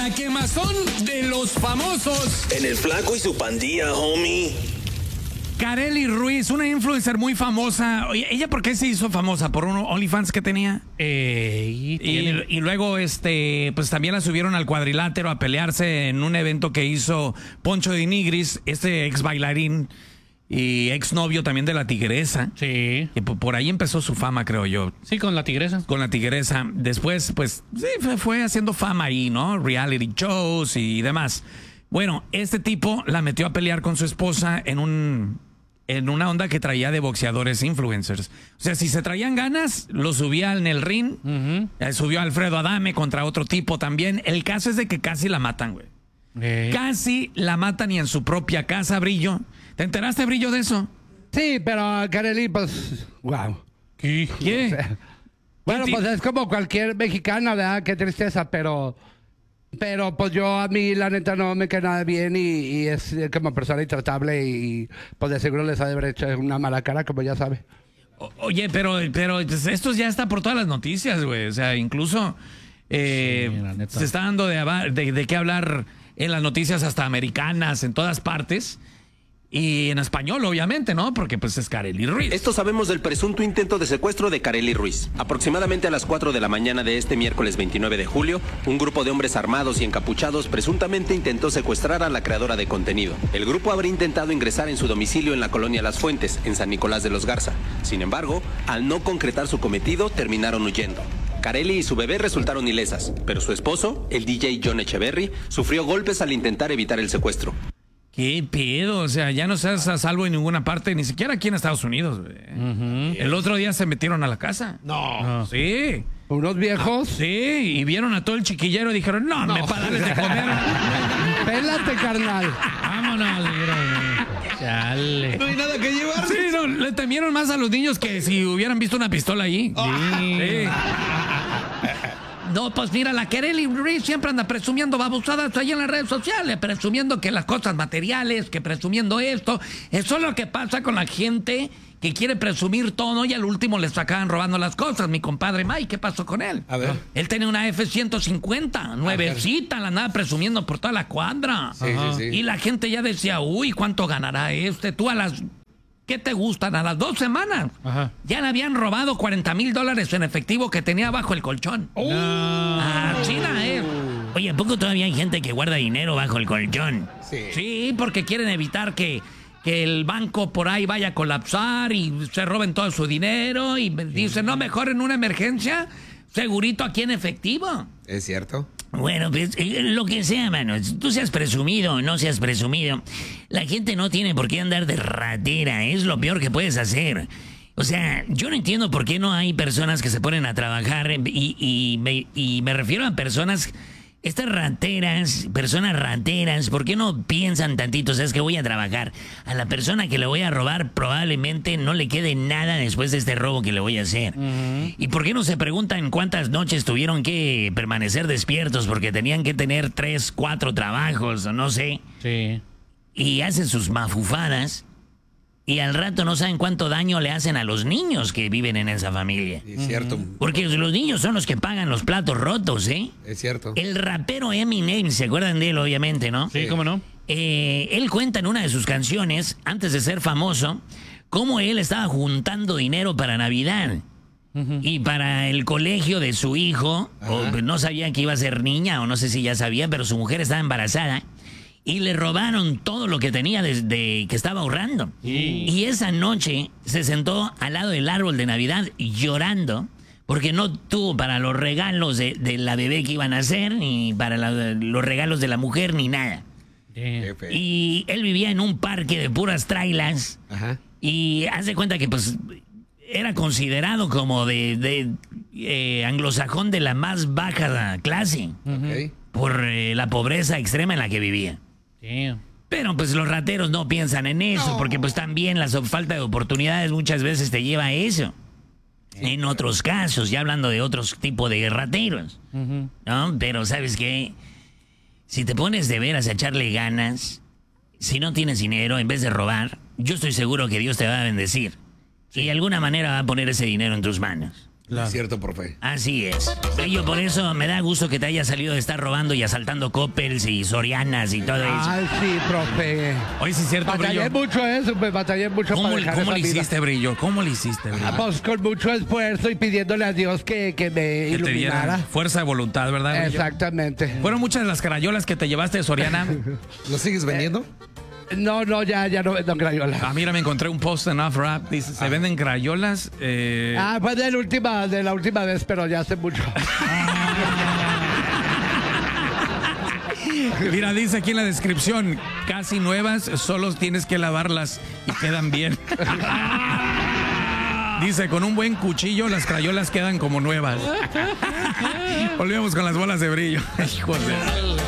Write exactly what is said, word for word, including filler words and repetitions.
La quemazón de los famosos. En el Flaco y su pandilla, homie. Karely Ruiz, una influencer muy famosa. Oye, ¿ella por qué se hizo famosa? ¿Por un OnlyFans que tenía? Eh, y, y, y luego, este, pues también la subieron al cuadrilátero a pelearse en un evento que hizo Poncho de Nigris, este ex bailarín y ex novio también de la Tigresa. Sí. Y por ahí empezó su fama, creo yo. Sí, con la Tigresa. Con la Tigresa. Después, pues, sí, fue, fue haciendo fama ahí, ¿no? Reality shows y demás. Bueno, este tipo la metió a pelear con su esposa en un en una onda que traía de boxeadores influencers. O sea, si se traían ganas, lo subía en el ring. Uh-huh. eh, subió a Alfredo Adame contra otro tipo también. El caso es de que casi la matan, güey. Eh. Casi la matan y en su propia casa, Brillo. ¿Te enteraste, Brillo, de eso? Sí, pero Karely, pues, wow. ¿Qué? ¿Qué? O sea, bueno, pues es como cualquier mexicana, ¿verdad? Qué tristeza, pero... Pero pues yo a mí la neta no me queda nada bien y, y es como persona intratable y pues de seguro les ha de haber hecho una mala cara, como ya sabe. O, oye, pero, pero esto ya está por todas las noticias, güey. O sea, incluso eh, sí, se está dando de, de, de qué hablar en las noticias hasta americanas, en todas partes. Y en español, obviamente, ¿no? Porque pues es Karely Ruiz. Esto sabemos del presunto intento de secuestro de Karely Ruiz. Aproximadamente a las cuatro de la mañana de este miércoles veintinueve de julio, un grupo de hombres armados y encapuchados presuntamente intentó secuestrar a la creadora de contenido. El grupo habría intentado ingresar en su domicilio en la colonia Las Fuentes, en San Nicolás de los Garza. Sin embargo, al no concretar su cometido, terminaron huyendo. Karely y su bebé resultaron ilesas, pero su esposo, el D J John Echeverry, sufrió golpes al intentar evitar el secuestro. ¿Qué pedo? O sea, ya no estás a salvo en ninguna parte, ni siquiera aquí en Estados Unidos. Uh-huh. El otro día se metieron a la casa. No. no. Sí. ¿Unos viejos? Ah, sí, y vieron a todo el chiquillero y dijeron, no, no. me para darles de comer. Pélate, carnal. Vámonos. Chale. No hay nada que llevar. Sí, no, le temieron más a los niños que si hubieran visto una pistola ahí. Oh. Sí. sí. No, pues mira, la Karely Ruiz siempre anda presumiendo babosadas ahí en las redes sociales, presumiendo que las cosas materiales, que presumiendo esto. Eso es lo que pasa con la gente que quiere presumir todo y al último les acaban robando las cosas. Mi compadre Mike, ¿qué pasó con él? A ver. Él tenía una F ciento cincuenta, nuevecita, la andaba presumiendo por toda la cuadra. Sí, sí, sí. Y la gente ya decía, uy, ¿cuánto ganará este? Tú a las... ¿Qué te gustan? A las dos semanas Ajá. ya le habían robado cuarenta mil dólares en efectivo que tenía bajo el colchón. Oh. No. Ah, China, eh. Oye, ¿a poco todavía hay gente que guarda dinero bajo el colchón? Sí. Sí, porque quieren evitar que, que el banco por ahí vaya a colapsar y se roben todo su dinero y sí. dicen, no, mejor en una emergencia, segurito aquí en efectivo. ¿Es cierto? Bueno, pues lo que sea, mano. Tú seas presumido o no seas presumido, la gente no tiene por qué andar de ratera. Es lo peor que puedes hacer. O sea, yo no entiendo por qué no hay personas que se ponen a trabajar y, y, me, y me refiero a personas... Estas rateras, personas rateras, ¿por qué no piensan tantito? ¿Sabes que voy a trabajar? A la persona que le voy a robar probablemente no le quede nada después de este robo que le voy a hacer. Uh-huh. ¿Y por qué no se preguntan cuántas noches tuvieron que permanecer despiertos porque tenían que tener tres, cuatro trabajos o no sé? Sí. Y hacen sus mafufadas y al rato no saben cuánto daño le hacen a los niños que viven en esa familia. Es cierto. Porque los niños son los que pagan los platos rotos, ¿eh? Es cierto. El rapero Eminem, ¿se acuerdan de él, obviamente, no? Sí, ¿cómo no? Eh, él cuenta en una de sus canciones, antes de ser famoso, cómo él estaba juntando dinero para Navidad. Uh-huh. Y para el colegio de su hijo, o, no sabía que iba a ser niña, o no sé si ya sabía, pero su mujer estaba embarazada. Y le robaron todo lo que tenía desde que estaba ahorrando. Sí. Y esa noche se sentó al lado del árbol de Navidad llorando porque no tuvo para los regalos de, de la bebé que iban a hacer, ni para la, los regalos de la mujer, ni nada. Yeah. Y él vivía en un parque de puras trailas. Ajá. Y hace cuenta que pues era considerado como de, de eh, anglosajón de la más baja clase. Okay. Por eh, la pobreza extrema en la que vivía. Damn. Pero pues los rateros no piensan en eso, no. porque pues también la falta de oportunidades muchas veces te lleva a eso. Sí, en otros casos, ya hablando de otros tipos de rateros. Uh-huh. ¿No? Pero ¿sabes qué? Si te pones de veras a echarle ganas, si no tienes dinero, en vez de robar, yo estoy seguro que Dios te va a bendecir. Sí. Y de alguna manera va a poner ese dinero en tus manos. Es cierto, profe. Así es. Brillo, por eso me da gusto que te haya salido de estar robando y asaltando Coppels y Sorianas y todo eso. Ay, sí, profe. Oye, sí es cierto, Batallé Brillo. mucho eso, pues batallé mucho ¿Cómo, para dejar cómo esa le vida. hiciste, Brillo? ¿Cómo le hiciste, Brillo? Ah, pues con mucho esfuerzo y pidiéndole a Dios que, que me Que te diera iluminara. fuerza de voluntad, ¿verdad, Brillo? Exactamente. ¿Fueron muchas las carayolas que te llevaste de Soriana? ¿Lo sigues vendiendo? No, no, ya, ya no, no crayola. Ah, mira, me encontré un post en Off Rap. Dice, se venden crayolas. Eh... Ah, fue de la última, de la última vez, pero ya hace mucho. Mira, dice aquí en la descripción, casi nuevas, solo tienes que lavarlas y quedan bien. Dice, con un buen cuchillo las crayolas quedan como nuevas. Volvemos con las bolas de brillo. Hijo de...